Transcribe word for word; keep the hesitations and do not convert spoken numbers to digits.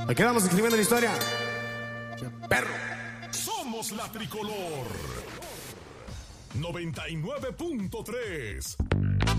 Ahí quedamos escribiendo la historia. Perro. Somos la tricolor. noventa y nueve punto tres.